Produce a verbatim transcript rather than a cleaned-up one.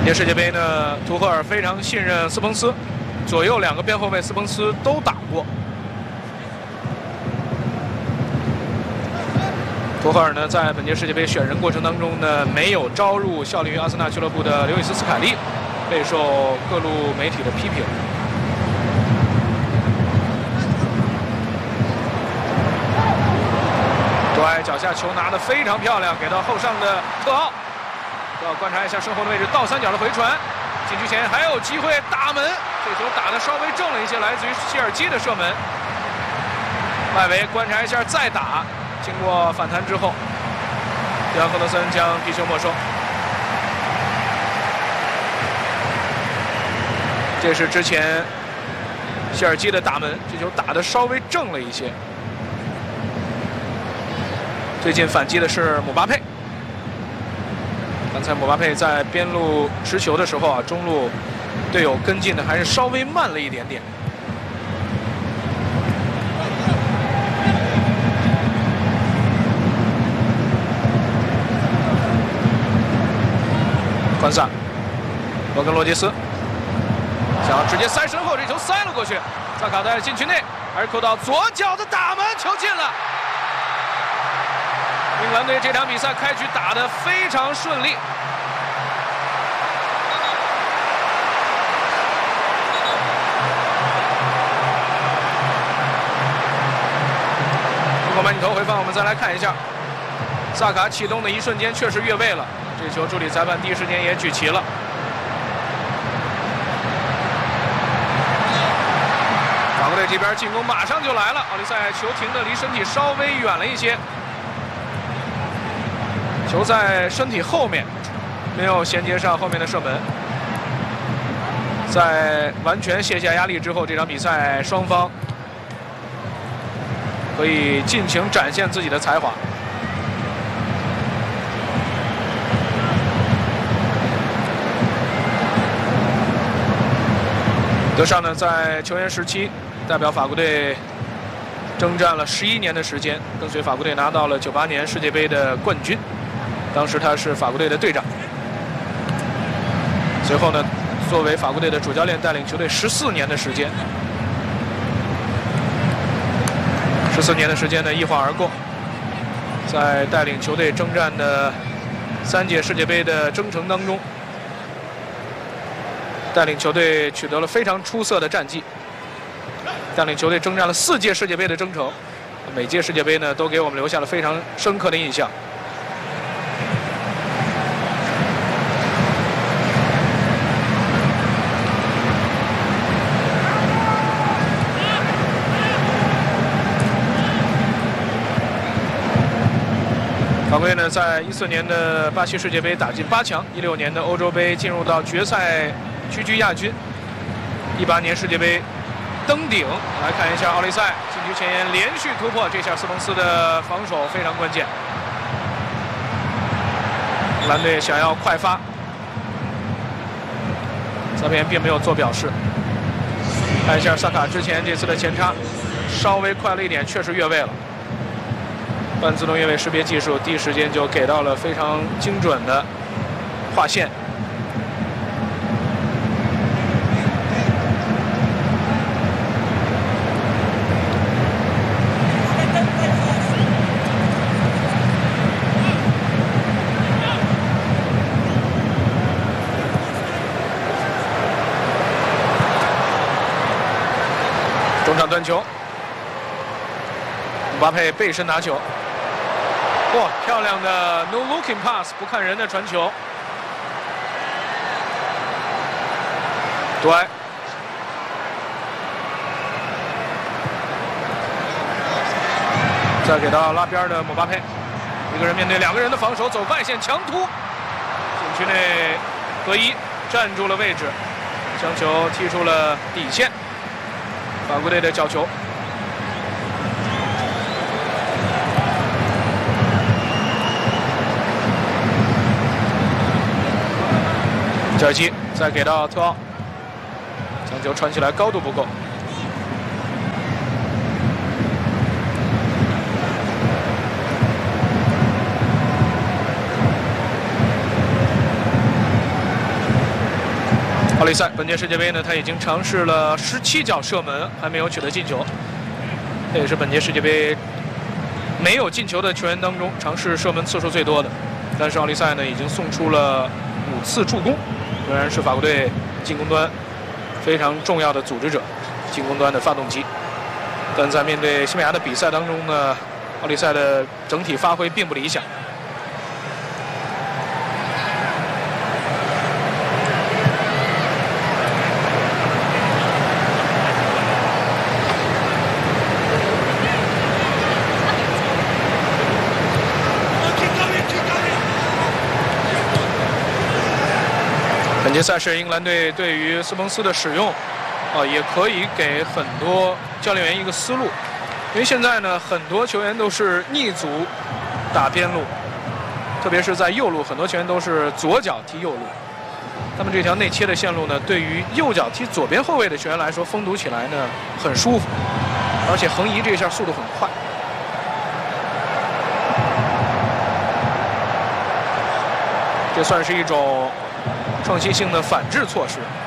届世界杯呢，图赫尔非常信任斯彭斯，左右两个边后卫斯彭斯都打过。图赫尔呢，在本届世界杯选人过程当中呢，没有招入效力于阿森纳俱乐部的刘易斯·斯凯利，备受各路媒体的批评。对，脚下球拿得非常漂亮，给到后上的特奥。要观察一下身后的位置，倒三角的回传，禁区前还有机会打门，这球打得稍微正了一些，来自于谢尔基的射门。外围观察一下再打，经过反弹之后，迪昂赫德森将皮球没收。这是之前谢尔基的打门，这球打得稍微正了一些。最近反击的是姆巴佩。刚才姆巴佩在边路持球的时候啊，中路队友跟进的还是稍微慢了一点点。宽萨，罗根·罗杰斯想要直接塞身后，这球塞了过去。萨卡在禁区内，还是扣到左脚的打门，球进了。英格兰队这场比赛开局打得非常顺利。通过慢镜头回放，我们再来看一下，萨卡启动的一瞬间确实越位了，这球助理裁判第一时间也举旗了。法国队这边进攻马上就来了，奥利塞球停的离身体稍微远了一些。球在身体后面，没有衔接上后面的射门。在完全卸下压力之后，这场比赛双方可以尽情展现自己的才华。德尚呢，在球员时期代表法国队征战了十一年的时间，跟随法国队拿到了九八年世界杯的冠军。当时他是法国队的队长，随后呢，作为法国队的主教练，带领球队十四年的时间，十四年的时间呢一晃而过，在带领球队征战的三届世界杯的征程当中，带领球队取得了非常出色的战绩，带领球队征战了四届世界杯的征程，每届世界杯呢都给我们留下了非常深刻的印象。法国队呢，在一四年的巴西世界杯打进八强，一六年的欧洲杯进入到决赛，屈居亚军。一八年世界杯登顶。来看一下奥利塞禁区前沿连续突破，这下斯彭斯的防守非常关键。蓝队想要快发，这边并没有做表示。看一下萨卡之前这次的前插，稍微快了一点，确实越位了。半自动越位识别技术第一时间就给到了非常精准的划线。中场断球，姆巴佩背身拿球。哇，漂亮的 no looking pass， 不看人的传球。对，再给到拉边的姆巴佩，一个人面对两个人的防守，走外线强突，禁区内合一站住了位置，将球踢出了底线。法国队的角球。这击再给到特奥，将球传起来，高度不够。 奥利塞本届世界杯呢，他已经尝试了十七脚射门，还没有取得进球。这也是本届世界杯没有进球的球员当中尝试射门次数最多的。但是奥利塞呢，已经送出了五次助攻，仍然是法国队进攻端非常重要的组织者，进攻端的发动机。但在面对西班牙的比赛当中呢，奥利塞的整体发挥并不理想。本届赛事，英格兰队对于斯彭斯的使用，啊，也可以给很多教练员一个思路，因为现在呢，很多球员都是逆足打边路，特别是在右路，很多球员都是左脚踢右路。他们这条内切的线路呢，对于右脚踢左边后卫的球员来说，封堵起来呢很舒服，而且横移这一下速度很快。这算是一种创新性的反制措施。